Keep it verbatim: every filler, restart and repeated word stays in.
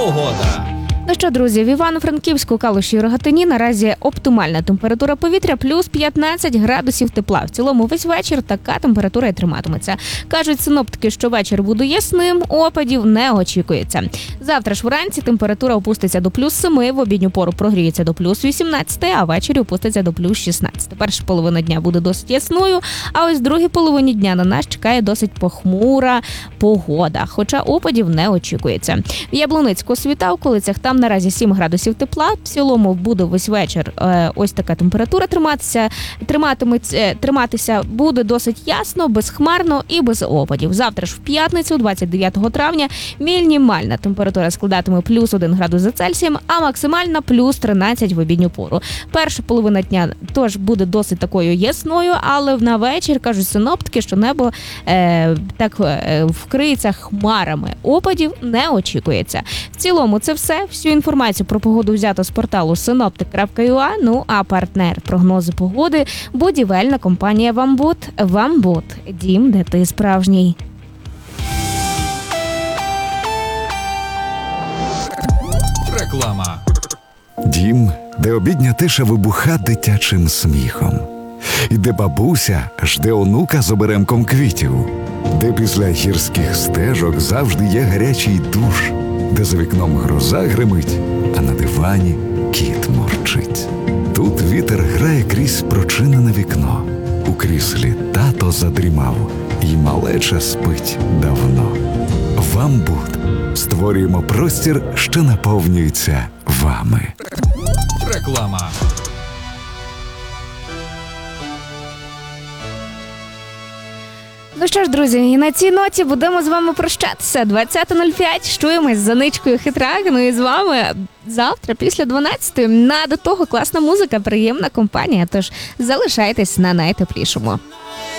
погода. Ну що, друзі, в Івано-Франківську, Калуші і Рогатині наразі оптимальна температура повітря плюс п'ятнадцять градусів тепла. В цілому весь вечір така температура і триматиметься. Кажуть синоптики, що вечір буде ясним, опадів не очікується. Завтра ж вранці температура опуститься до плюс семи, в обідню пору прогріється до плюс вісімнадцяти, а ввечері опуститься до плюс шістнадцяти. Перша половина дня буде досить ясною, а ось в другій половині дня на нас чекає досить похмура погода, хоча опадів не очікується. В Яблуницьку, Світавку, Лицях там наразі сім градусів тепла. В цілому буде весь вечір е, ось така температура триматися, триматиметься, триматися буде досить ясно, безхмарно і без опадів. Завтра ж в п'ятницю, двадцять дев'ятого травня, мінімальна температура складатиме плюс один градус за Цельсієм, а максимальна плюс тринадцять в обідню пору. Перша половина дня тож буде досить такою ясною, але на вечір, кажуть синоптики, що небо е, так е, вкриється хмарами. Опадів не очікується. В цілому це все. Всю інформацію про погоду взято з порталу синоптик крапка ю а. Ну а партнер прогнозу погоди – будівельна компанія «Вамбут». «Вамбут» – дім, де ти справжній. Реклама. Дім, де обідня тиша вибуха дитячим сміхом. І де бабуся жде онука з оберемком квітів. Де після гірських стежок завжди є гарячий душ. Де за вікном гроза гримить, а на дивані кіт мурчить. Тут вітер грає крізь прочинене вікно. У кріслі тато задрімав, і малеча спить давно. «Вамбут» створюємо простір, що наповнюється вами. Реклама. Ну що ж, друзі, і на цій ноті будемо з вами прощатися. двадцята нуль п'ять, чуємось за ничкою Хитрак, ну і з вами завтра після дванадцятої. На до того класна музика, приємна компанія, тож залишайтесь на найтеплішому.